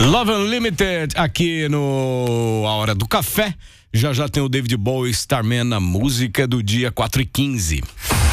Love Unlimited aqui no A Hora do Café. Já já tem o David Bowie, Starman, na música do dia 4h15.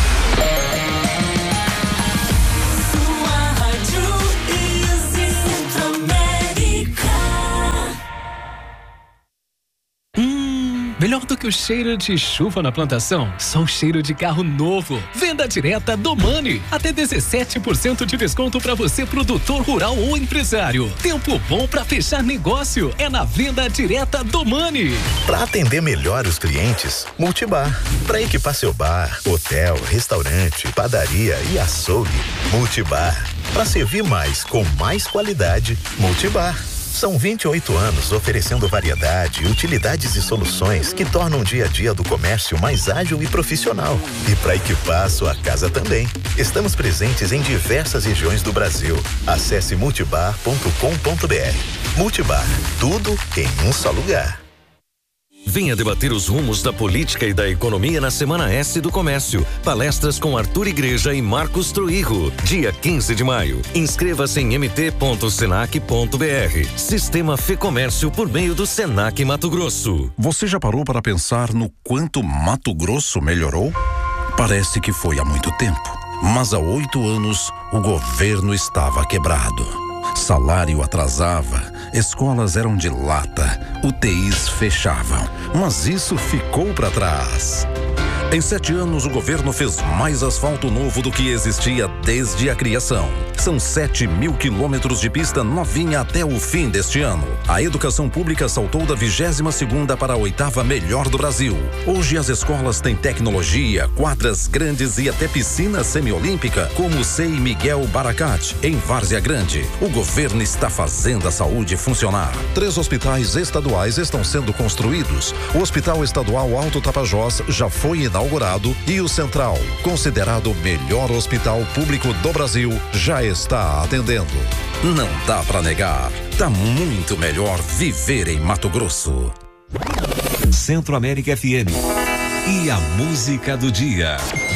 Melhor do que o cheiro de chuva na plantação, só o cheiro de carro novo. Venda direta Domani. Até 17% de desconto para você, produtor rural ou empresário. Tempo bom para fechar negócio é na venda direta Domani. Para atender melhor os clientes, Multibar. Para equipar seu bar, hotel, restaurante, padaria e açougue, Multibar. Para servir mais com mais qualidade, Multibar. São 28 anos oferecendo variedade, utilidades e soluções que tornam o dia a dia do comércio mais ágil e profissional. E para equipar a sua casa também. Estamos presentes em diversas regiões do Brasil. Acesse multibar.com.br. Multibar, tudo em um só lugar. Venha debater os rumos da política e da economia na Semana S do Comércio. Palestras com Arthur Igreja e Marcos Troirro. Dia 15 de maio. Inscreva-se em mt.senac.br. Sistema Fecomércio por meio do Senac Mato Grosso. Você já parou para pensar no quanto Mato Grosso melhorou? Parece que foi há muito tempo. Mas há 8 anos, o governo estava quebrado. Salário atrasava, escolas eram de lata, UTIs fechavam. Mas isso ficou para trás. Em 7 anos, o governo fez mais asfalto novo do que existia desde a criação. São 7.000 quilômetros de pista novinha até o fim deste ano. A educação pública saltou da 22ª para a 8ª melhor do Brasil. Hoje as escolas têm tecnologia, quadras grandes e até piscina semiolímpica, como o Sei Miguel Baracat, em Várzea Grande. O governo está fazendo a saúde funcionar. 3 hospitais estaduais estão sendo construídos. O Hospital Estadual Alto Tapajós já foi inaugurado e o Central, considerado o melhor hospital público do Brasil, já está atendendo. Não dá pra negar, tá muito melhor viver em Mato Grosso. Centro América FM e a música do dia.